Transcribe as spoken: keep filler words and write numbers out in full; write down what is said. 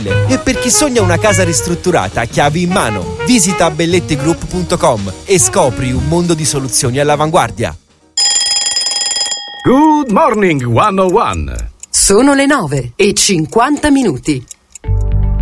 mille. E per chi sogna una casa ristrutturata a chiavi in mano, visita belletti group punto com e scopri un mondo di soluzioni all'avanguardia. Good morning, centouno. Sono le nove e cinquanta minuti.